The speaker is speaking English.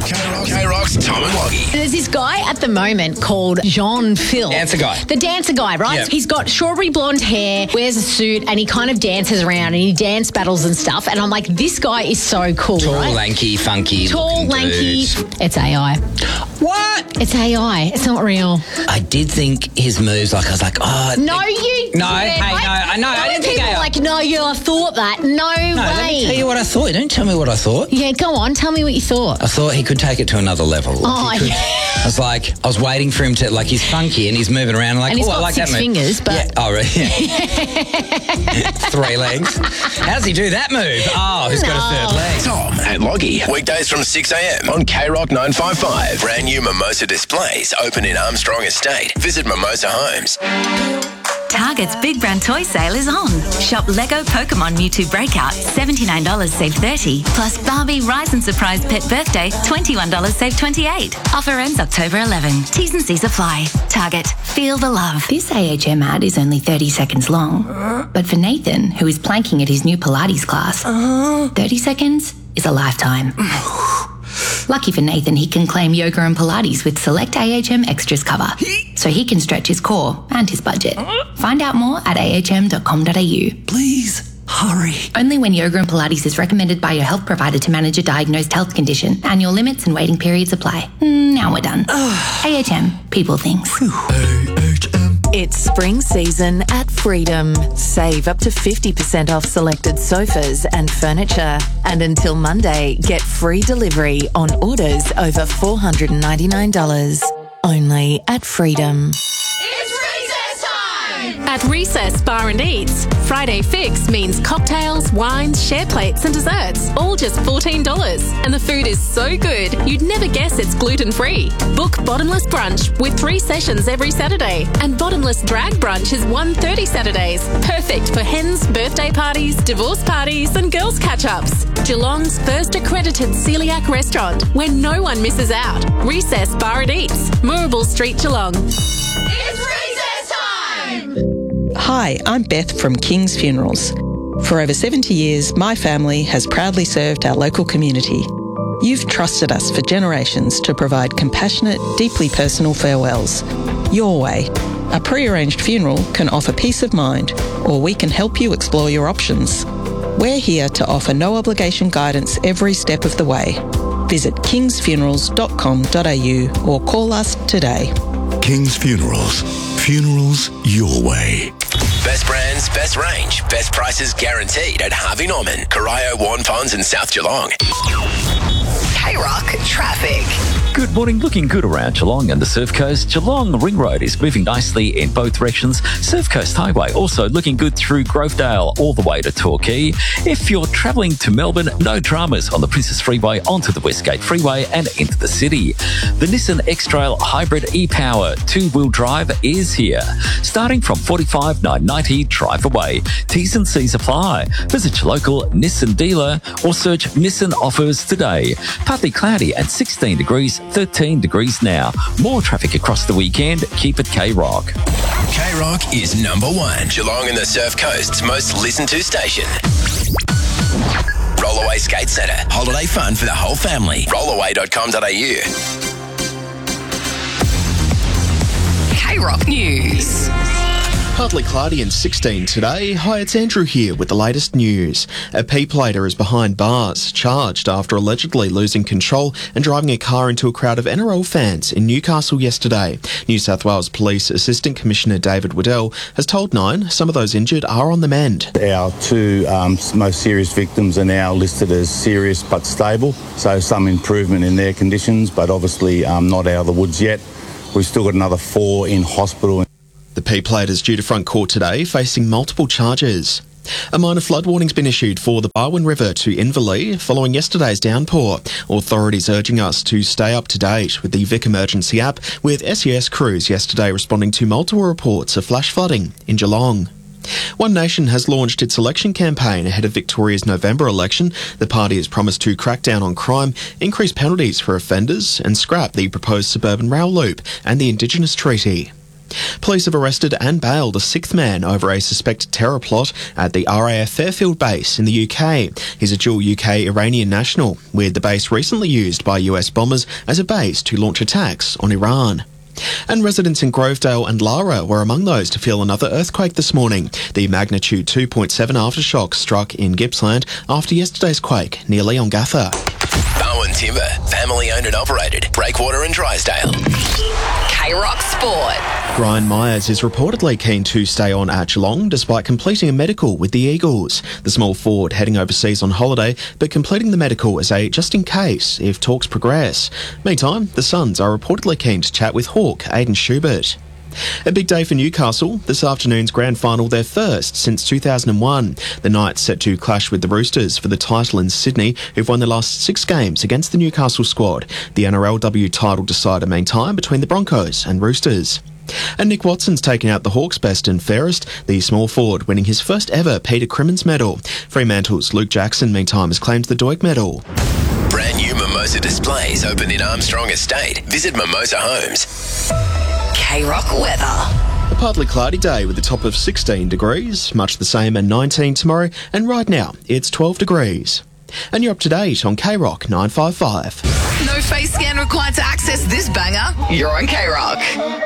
K-Rock's Tom and Loggy. There's this guy at the moment called Jean-Phil. Dancer guy. The dancer guy, right? Yep. He's got strawberry blonde hair, wears a suit, and he kind of dances around and he dance battles and stuff. And I'm like, this guy is so cool, Tall, right? lanky, funky. Tall, lanky. Dude. It's AI. What? It's AI. It's not real. I did think his moves, like, I was like, oh. No, you No, didn't. hey, no, I know. I didn't think people AI. like, no, yeah, I thought that. No way. Let me tell you what I thought. You don't tell me what I thought. Yeah, go on. Tell me what you thought. I thought he could take it to another level. Oh, He could- I was waiting for him to, like, he's funky and he's moving around. Like, And he's I got like that 6 move. fingers, but... Yeah. Oh, right. Yeah. 3 legs. How does he do that move? Oh, he's got a third leg. Tom and Loggy. Weekdays from 6 a.m. on K-Rock 955. Brand new Mimosa displays open in Armstrong Estate. Visit Mimosa Homes. Target's Big Brand Toy Sale is on. Shop Lego Pokemon Mewtwo Breakout, $79 save $30. Plus Barbie Rise and Surprise Pet Birthday, $21 save $28. Offer ends October 11. T's and C's apply. Target, feel the love. This AHM ad is only 30 seconds long. But for Nathan, who is planking at his new Pilates class, 30 seconds is a lifetime. Lucky for Nathan, he can claim yoga and Pilates with select AHM Extras cover, so he can stretch his core and his budget. Find out more at ahm.com.au. Please, hurry. Only when yoga and Pilates is recommended by your health provider to manage a diagnosed health condition. Annual limits and waiting periods apply. Now we're done. AHM, people things. It's spring season at Freedom. Save up to 50% off selected sofas and furniture. And until Monday, get free delivery on orders over $499. Only at Freedom. At Recess Bar and Eats, Friday Fix means cocktails, wines, share plates and desserts, all just $14. And the food is so good, you'd never guess it's gluten-free. Book Bottomless Brunch with 3 sessions every Saturday. And Bottomless Drag Brunch is 1:30 Saturdays. Perfect for hens, birthday parties, divorce parties and girls' catch-ups. Geelong's first accredited celiac restaurant where no one misses out. Recess Bar and Eats, Moorabool Street, Geelong. Hi, I'm Beth from King's Funerals. For over 70 years, my family has proudly served our local community. You've trusted us for generations to provide compassionate, deeply personal farewells. Your way. A pre-arranged funeral can offer peace of mind, or we can help you explore your options. We're here to offer no obligation guidance every step of the way. Visit kingsfunerals.com.au or call us today. King's Funerals. Funerals your way. Best brands, best range, best prices guaranteed at Harvey Norman, Corio, Warren Ponds and South Geelong. K-Rock traffic. Good morning. Looking good around Geelong and the Surf Coast. Geelong Ring Road is moving nicely in both directions. Surf Coast Highway also looking good through Grovedale all the way to Torquay. If you're travelling to Melbourne, no dramas on the Princess Freeway onto the Westgate Freeway and into the city. The Nissan X-Trail Hybrid e-Power 2-wheel drive is here. Starting from $45,990 drive away. T's and C's apply. Visit your local Nissan dealer or search Nissan offers today. Partly cloudy at 16 degrees, 13 degrees now. More traffic across the weekend. Keep it K-Rock. K-Rock is number 1. Geelong and the Surf Coast's most listened to station. Rollaway Skate Centre. Holiday fun for the whole family. Rollaway.com.au. K-Rock News. Partly cloudy and 16 today. Hi, it's Andrew here with the latest news. A P-plater is behind bars, charged after allegedly losing control and driving a car into a crowd of NRL fans in Newcastle yesterday. New South Wales Police Assistant Commissioner David Waddell has told Nine some of those injured are on the mend. Our 2 most serious victims are now listed as serious but stable, so some improvement in their conditions, but obviously not out of the woods yet. We've still got another 4 in hospital. The P-plater is due to front court today, facing multiple charges. A minor flood warning's been issued for the Barwon River to Inverleigh following yesterday's downpour. Authorities urging us to stay up to date with the Vic Emergency app, with SES crews yesterday responding to multiple reports of flash flooding in Geelong. One Nation has launched its election campaign ahead of Victoria's November election. The party has promised to crack down on crime, increase penalties for offenders and scrap the proposed suburban rail loop and the Indigenous Treaty. Police have arrested and bailed a sixth man over a suspected terror plot at the RAF Fairfield base in the UK. He's a dual UK-Iranian national, with the base recently used by US bombers as a base to launch attacks on Iran. And residents in Grovedale and Lara were among those to feel another earthquake this morning. The magnitude 2.7 aftershock struck in Gippsland after yesterday's quake near Leongatha. Bowen Timber, family owned and operated. Breakwater and Drysdale. K-Rock Sport. Brian Myers is reportedly keen to stay on at Geelong despite completing a medical with the Eagles. The small forward heading overseas on holiday, but completing the medical as a just in case if talks progress. Meantime, the Suns are reportedly keen to chat with Hawk Aidan Schubert. A big day for Newcastle. This afternoon's grand final, their first since 2001. The Knights set to clash with the Roosters for the title in Sydney, who've won their last 6 games against the Newcastle squad. The NRLW title decider meantime between the Broncos and Roosters. And Nick Watson's taken out the Hawks' best and fairest, the small forward winning his first ever Peter Crimmins medal. Fremantle's Luke Jackson meantime has claimed the Doig medal. Brand new Mimosa displays open in Armstrong Estate. Visit Mimosa Homes. K-Rock weather. A partly cloudy day with a top of 16 degrees, much the same at 19 tomorrow, and right now it's 12 degrees. And you're up to date on K-Rock 955. No face scan required to access this banger. You're on K-Rock.